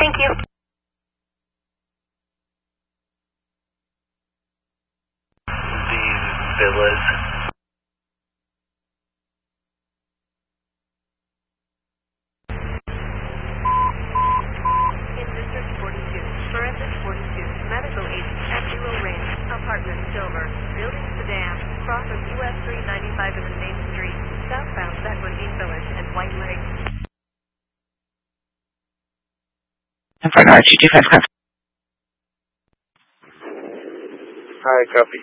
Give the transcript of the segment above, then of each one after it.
Thank you. These villas. In District 42, Forensic 42, Medical Agent at Duo Range, Apartment Silver, Building Sedan, cross of US 395 in the main street, southbound Beckwood Village and White Lake. For RG25. Hi, copy.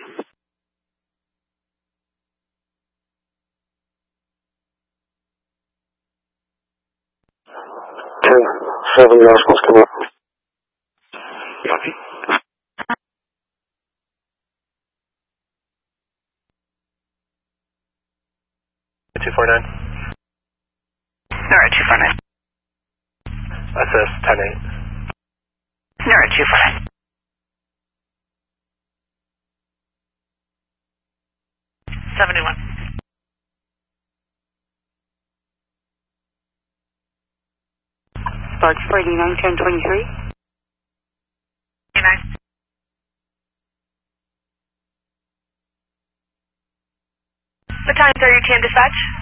Seven Gospels come up. Copy. $249. Nora 249. SS 10-8. Nora 249. $71. Sparks 489, 1023. 89. What times are you can dispatch?